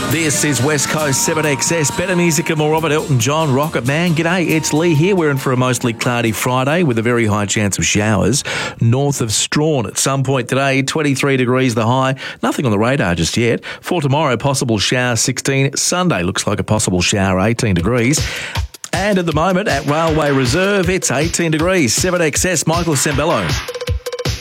This is West Coast 7XS. Better music and more Robert Elton John, Rocket Man. G'day, it's Lee here. We're in for a mostly cloudy Friday with a very high chance of showers north of Strawn at some point today. 23 degrees the high. Nothing on the radar just yet. For tomorrow, possible shower 16. Sunday looks like a possible shower 18 degrees. And at the moment at Railway Reserve, it's 18 degrees. 7XS, Michael Sembello.